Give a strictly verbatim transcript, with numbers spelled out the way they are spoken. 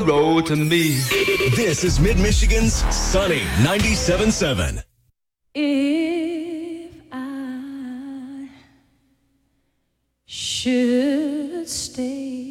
road to me. This is Mid-Michigan's Sunny ninety-seven point seven. If I should stay